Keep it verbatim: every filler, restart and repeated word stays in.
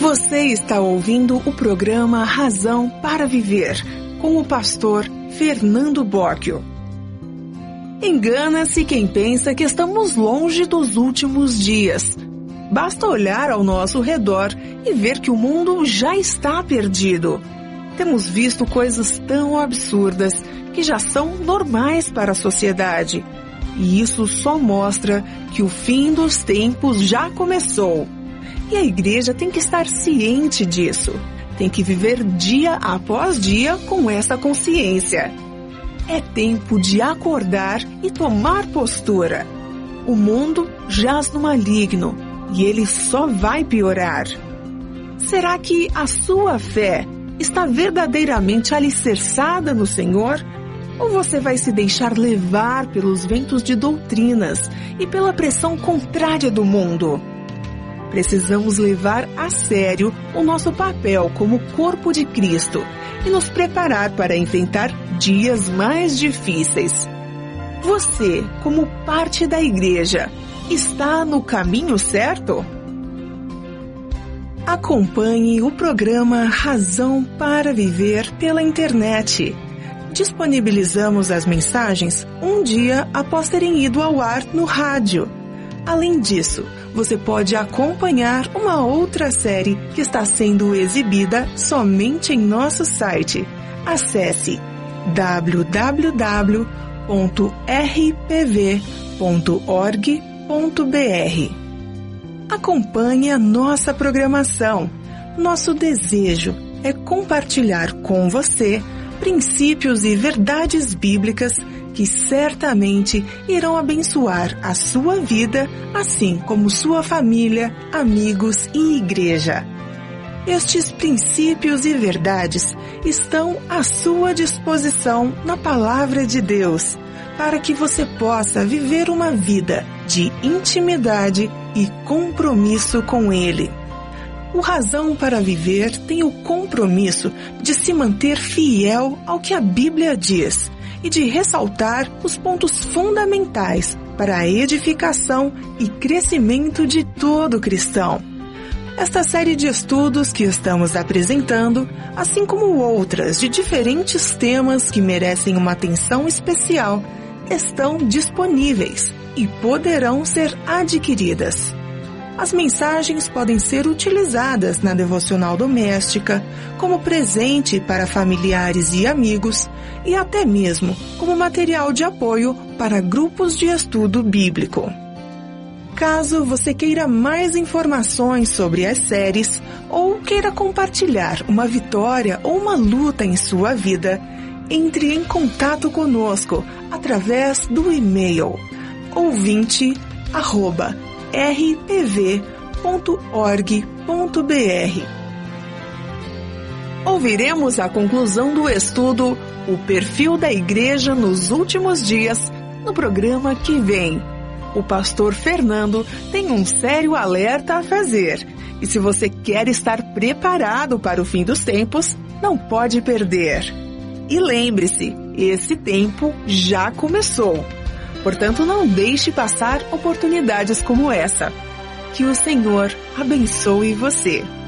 Você está ouvindo o programa Razão para Viver, com o pastor Fernando Bocchio. Engana-se quem pensa que estamos longe dos últimos dias. Basta olhar ao nosso redor e ver que o mundo já está perdido. Temos visto coisas tão absurdas que já são normais para a sociedade. E isso só mostra que o fim dos tempos já começou. E a igreja tem que estar ciente disso. Tem que viver dia após dia com essa consciência. É tempo de acordar e tomar postura. O mundo jaz no maligno e ele só vai piorar. Será que a sua fé está verdadeiramente alicerçada no Senhor? Ou você vai se deixar levar pelos ventos de doutrinas e pela pressão contrária do mundo? Precisamos levar a sério o nosso papel como corpo de Cristo e nos preparar para enfrentar dias mais difíceis. Você, como parte da igreja, está no caminho certo? Acompanhe o programa Razão para Viver pela internet. Disponibilizamos as mensagens um dia após terem ido ao ar no rádio. Além disso, você pode acompanhar uma outra série que está sendo exibida somente em nosso site. Acesse w w w ponto r p v ponto org ponto b r. Acompanhe a nossa programação. Nosso desejo é compartilhar com você princípios e verdades bíblicas que certamente irão abençoar a sua vida, assim como sua família, amigos e igreja. Estes princípios e verdades estão à sua disposição na Palavra de Deus, para que você possa viver uma vida de intimidade e compromisso com Ele. O Razão para Viver tem o compromisso de se manter fiel ao que a Bíblia diz e de ressaltar os pontos fundamentais para a edificação e crescimento de todo cristão. Esta série de estudos que estamos apresentando, assim como outras de diferentes temas que merecem uma atenção especial, estão disponíveis e poderão ser adquiridas. As mensagens podem ser utilizadas na devocional doméstica, como presente para familiares e amigos, e até mesmo como material de apoio para grupos de estudo bíblico. Caso você queira mais informações sobre as séries ou queira compartilhar uma vitória ou uma luta em sua vida, entre em contato conosco através do e-mail ouvinte arroba r p v ponto org ponto b r. Ouviremos a conclusão do estudo O Perfil da Igreja nos Últimos Dias no programa que vem. O pastor Fernando tem um sério alerta a fazer. E se você quer estar preparado para o fim dos tempos, não pode perder. E lembre-se, esse tempo já começou. Portanto, não deixe passar oportunidades como essa. Que o Senhor abençoe você.